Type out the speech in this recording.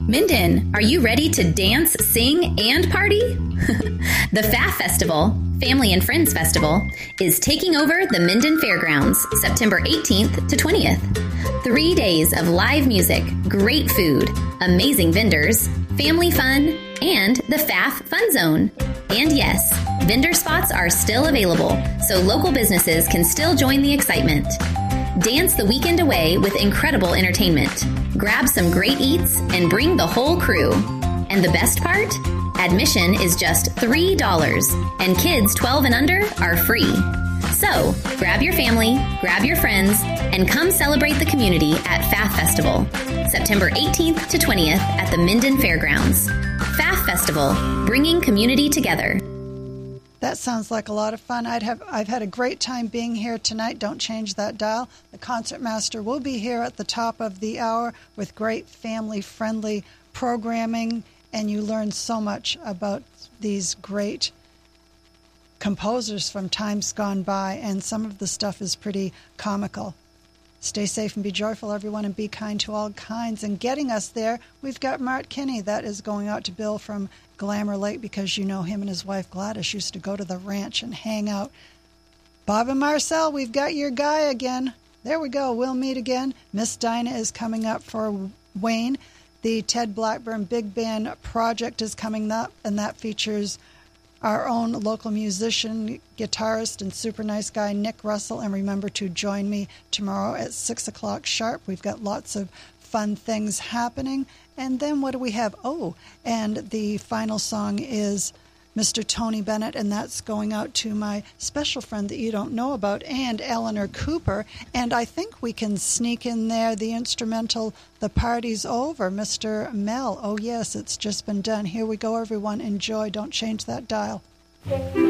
Minden, are you ready to dance, sing, and party? The FAF Festival, Family and Friends Festival, is taking over the Minden Fairgrounds September 18th to 20th. 3 days of live music, great food, amazing vendors, family fun, and the FAF Fun Zone. And yes, vendor spots are still available, so local businesses can still join the excitement. Dance the weekend away with incredible entertainment. Grab some great eats and bring the whole crew. And the best part? Admission is just $3, and kids 12 and under are free. So, grab your family, grab your friends, and come celebrate the community at FAF Festival, September 18th to 20th at the Minden Fairgrounds. FAF Festival, bringing community together. That sounds like a lot of fun. I've had a great time being here tonight. Don't change that dial. The concertmaster will be here at the top of the hour with great family-friendly programming, and you learn so much about these great composers from times gone by, and some of the stuff is pretty comical. Stay safe and be joyful, everyone, and be kind to all kinds. And getting us there, we've got Mart Kinney. That is going out to Bill from Glamour Lake, because you know him and his wife Gladys used to go to the ranch and hang out. Bob and Marcel, we've got your guy again. There we go. We'll meet again. Miss Dinah is coming up for Wayne. The Ted Blackburn Big Band project is coming up, and that features our own local musician, guitarist, and super nice guy, Nick Russell. And remember to join me tomorrow at 6 o'clock sharp. We've got lots of fun things happening. And then what do we have? Oh, and the final song is Mr. Tony Bennett, and that's going out to my special friend that you don't know about, and Eleanor Cooper. And I think we can sneak in there the instrumental, The Party's Over, Mr. Mel. Oh, yes, it's just been done. Here we go, everyone. Enjoy. Don't change that dial.